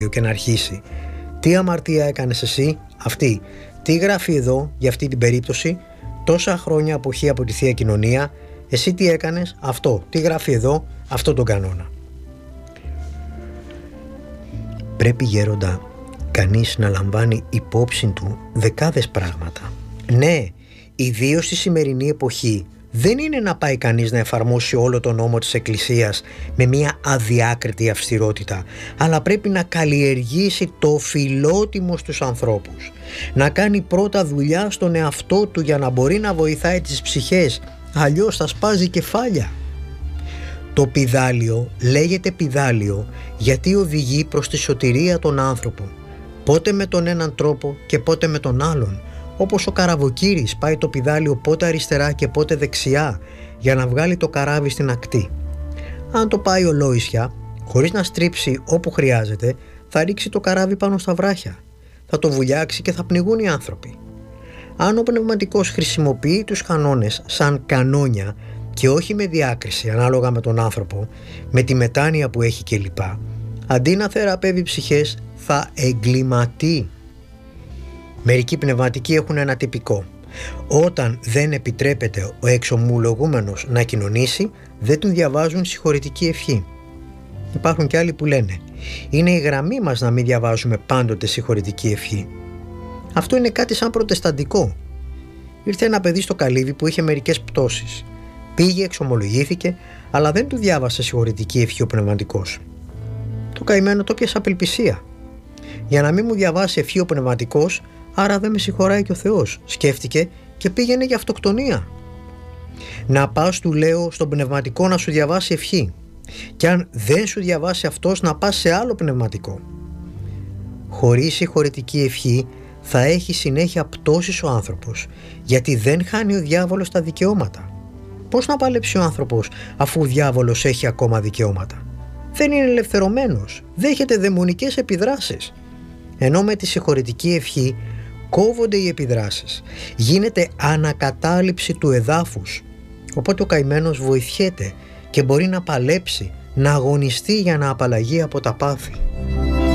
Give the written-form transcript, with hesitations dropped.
και να αρχίσει. Τι αμαρτία έκανες εσύ? Αυτή. Τι γράφει εδώ για αυτή την περίπτωση? Τόσα χρόνια αποχή από τη Θεία Κοινωνία. Εσύ τι έκανες? Αυτό. Τι γράφει εδώ? Αυτό τον κανόνα. Πρέπει, γέροντα, κανείς να λαμβάνει υπόψη του δεκάδες πράγματα. Ναι, ιδίως στη σημερινή εποχή δεν είναι να πάει κανείς να εφαρμόσει όλο τον νόμο της Εκκλησίας με μια αδιάκριτη αυστηρότητα, αλλά πρέπει να καλλιεργήσει το φιλότιμο στους ανθρώπους, να κάνει πρώτα δουλειά στον εαυτό του για να μπορεί να βοηθάει τις ψυχές, αλλιώς θα σπάζει κεφάλια. Το πηδάλιο λέγεται πηδάλιο γιατί οδηγεί προς τη σωτηρία των άνθρωπων, πότε με τον έναν τρόπο και πότε με τον άλλον, όπως ο καραβοκύρης πάει το πηδάλιο πότε αριστερά και πότε δεξιά για να βγάλει το καράβι στην ακτή. Αν το πάει ολόισια, χωρίς να στρίψει όπου χρειάζεται, θα ρίξει το καράβι πάνω στα βράχια, θα το βουλιάξει και θα πνιγούν οι άνθρωποι. Αν ο πνευματικός χρησιμοποιεί τους κανόνες σαν κανόνια και όχι με διάκριση ανάλογα με τον άνθρωπο, με τη μετάνοια που έχει κλπ, αντί να θεραπεύει ψυχές θα εγκληματεί. Μερικοί πνευματικοί έχουν ένα τυπικό. Όταν δεν επιτρέπεται ο εξομολογούμενος να κοινωνήσει, δεν του διαβάζουν συγχωρητική ευχή. Υπάρχουν και άλλοι που λένε, είναι η γραμμή μας να μην διαβάζουμε πάντοτε συγχωρητική ευχή. Αυτό είναι κάτι σαν προτεσταντικό. Ήρθε ένα παιδί στο καλύβι που είχε μερικές πτώσεις. Πήγε, εξομολογήθηκε, αλλά δεν του διάβασε συγχωρητική ευχή ο πνευματικός. Το καημένο το πιάσε απελπισία. Για να μην μου διαβάσει ευχή ο πνευματικός, άρα δεν με συγχωράει και ο Θεός, σκέφτηκε και πήγαινε για αυτοκτονία. Να πας, του λέω, στον πνευματικό να σου διαβάσει ευχή, και αν δεν σου διαβάσει αυτός, να πας σε άλλο πνευματικό. Χωρίς συγχωρητική ευχή θα έχει συνέχεια πτώσεις ο άνθρωπος, γιατί δεν χάνει ο διάβολος τα δικαιώματα. Πώς να παλέψει ο άνθρωπος αφού ο διάβολος έχει ακόμα δικαιώματα? Δεν είναι ελευθερωμένος, δέχεται δαιμονικές επιδράσεις. Ενώ με τη συγχωρητική ευχή κόβονται οι επιδράσεις, γίνεται ανακατάληψη του εδάφους, οπότε ο καημένος βοηθιέται και μπορεί να παλέψει, να αγωνιστεί για να απαλλαγεί από τα πάθη.